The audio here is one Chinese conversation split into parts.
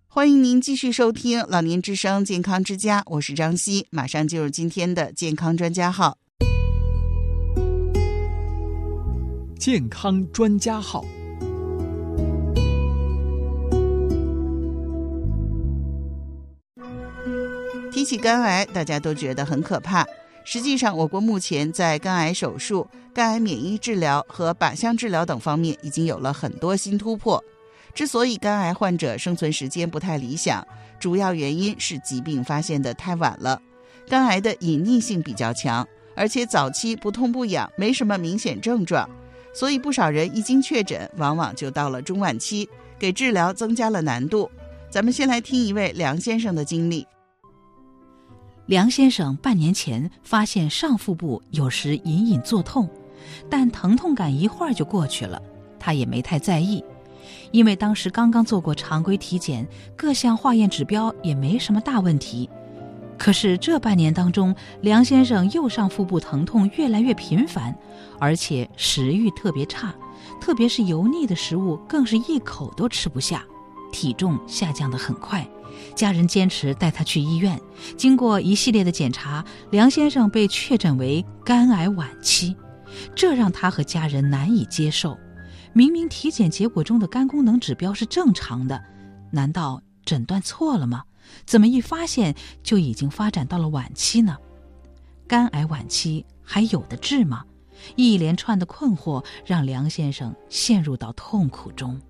欢迎您继续收听老年之声健康之家，我是张希，马上进入今天的健康专家号。 健康专家号。 提起肝癌，大家都觉得很可怕。实际上，我国目前在肝癌手术、肝癌免疫治疗和靶向治疗等方面已经有了很多新突破。之所以肝癌患者生存时间不太理想，主要原因是疾病发现的太晚了。肝癌的隐匿性比较强，而且早期不痛不痒，没什么明显症状，所以不少人一经确诊，往往就到了中晚期，给治疗增加了难度。咱们先来听一位梁先生的经历。 梁先生半年前发现上腹部有时隐隐作痛，但疼痛感一会儿就过去了，他也没太在意。因为当时刚刚做过常规体检，各项化验指标也没什么大问题。可是这半年当中，梁先生右上腹部疼痛越来越频繁，而且食欲特别差，特别是油腻的食物更是一口都吃不下，体重下降得很快。家人坚持带他去医院，经过一系列的检查，梁先生被确诊为肝癌晚期，这让他和家人难以接受。明明体检结果中的肝功能指标是正常的，难道诊断错了吗？怎么一发现就已经发展到了晚期呢？肝癌晚期还有的治吗？一连串的困惑让梁先生陷入到痛苦中。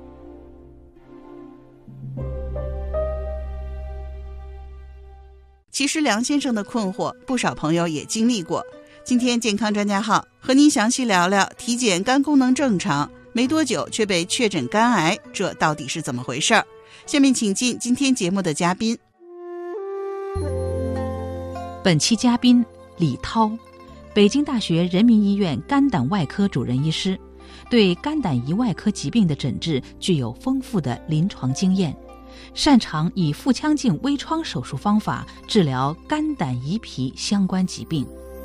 其实梁先生的困惑，不少朋友也经历过。今天健康专家号和您详细聊聊体检肝功能正常，没多久却被确诊肝癌，这到底是怎么回事儿？下面请进今天节目的嘉宾。 本期嘉宾李涛，北京大学人民医院肝胆外科主任医师，对肝胆胰外科疾病的诊治具有丰富的临床经验，擅长以腹腔镜微创手术方法治疗肝胆胰脾相关疾病。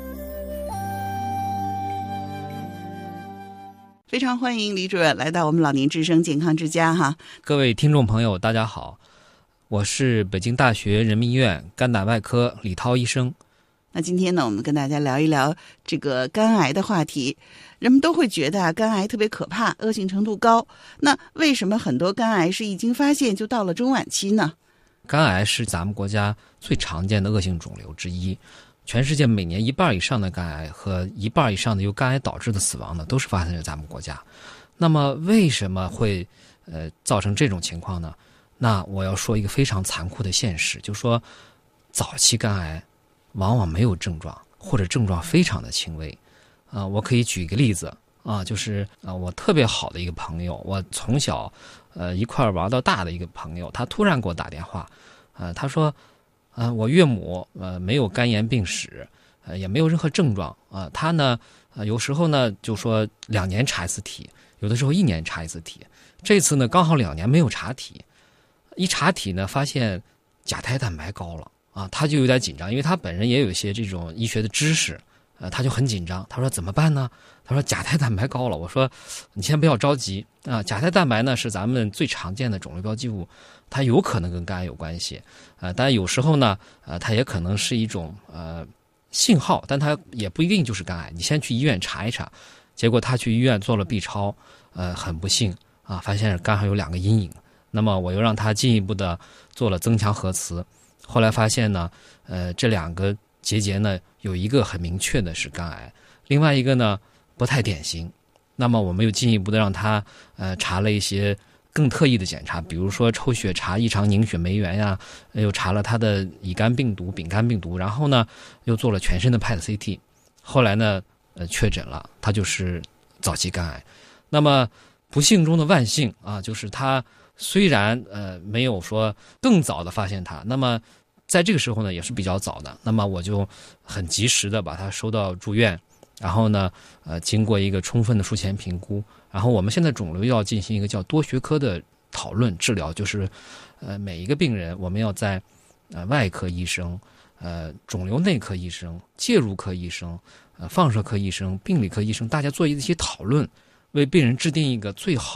非常欢迎李主任来到我们老年之声健康之家哈。 各位听众朋友大家好，我是北京大学人民医院肝胆外科李涛医生。 那今天呢，我们跟大家聊一聊这个肝癌的话题。人们都会觉得肝癌特别可怕，恶性程度高。那为什么很多肝癌是一经发现就到了中晚期呢？ 肝癌是咱们国家最常见的恶性肿瘤之一，全世界每年1半以上的肝癌和1半以上的由肝癌导致的死亡呢，都是发生在咱们国家。那么为什么会造成这种情况呢？那我要说一个非常残酷的现实，就是说早期肝癌往往没有症状，或者症状非常的轻微。我可以举一个例子就是我特别好的一个朋友，我从小一块玩到大的一个朋友，他突然给我打电话，他说我岳母没有肝炎病史，也没有任何症状他呢有时候呢就说2年查一次体，有的时候1年查一次体，这次呢刚好2年没有查体，一查体呢发现甲胎蛋白高了他就有点紧张，因为他本人也有一些这种医学的知识，他就很紧张，他说怎么办呢？他说甲胎蛋白高了。我说你先不要着急甲胎蛋白呢是咱们最常见的肿瘤标记物，它有可能跟肝癌有关系但有时候呢它也可能是一种信号，但它也不一定就是肝癌，你先去医院查一查。结果他去医院做了 B 超很不幸发现肝上有2个阴影。那么我又让他进一步的做了增强核磁，后来发现呢这2个结节呢有一个很明确的是肝癌，另外一个呢不太典型。那么我们又进一步的让他查了一些更特异的检查，比如说抽血查异常凝血酶原呀，又查了他的乙肝病毒、丙肝病毒，然后呢又做了全身的 PET CT， 后来呢确诊了他就是早期肝癌。那么不幸中的万幸就是他虽然没有说更早的发现他，那么在这个时候呢也是比较早的，那么我就很及时的把他收到住院，然后呢经过一个充分的术前评估，然后我们现在肿瘤要进行一个叫多学科的讨论治疗，就是每一个病人我们要在外科医生、肿瘤内科医生、介入科医生、放射科医生、病理科医生，大家做一些讨论，为病人制定一个最好